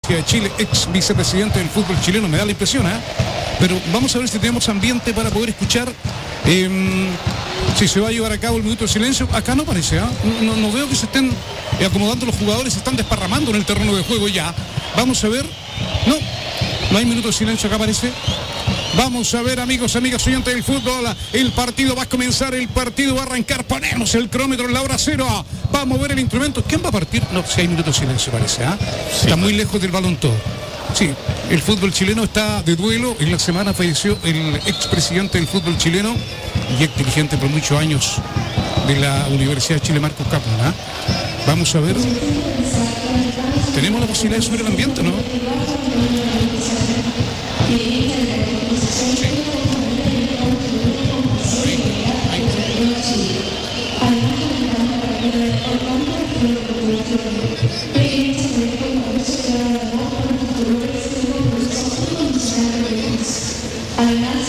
Universidad de Chile, ex vicepresidente del fútbol chileno, me da la impresión, pero vamos a ver si tenemos ambiente para poder escuchar si se va a llevar a cabo el minuto de silencio. Acá no parece, no veo que se estén acomodando los jugadores, se están desparramando en el terreno de juego ya. Vamos a ver, no hay minuto de silencio acá parece. Vamos a ver, amigos, amigas, oyentes del fútbol, el partido va a comenzar, el partido va a arrancar, ponemos el cronómetro en la hora cero, va a mover el instrumento. ¿Quién va a partir? No, si hay minuto de silencio parece, sí. Está muy lejos del balón todo. Sí, el fútbol chileno está de duelo. En la semana falleció el expresidente del fútbol chileno y ex dirigente por muchos años de la Universidad de Chile, Marcos Kaplan. Vamos a ver. Tenemos la posibilidad de subir el ambiente, ¿no? Además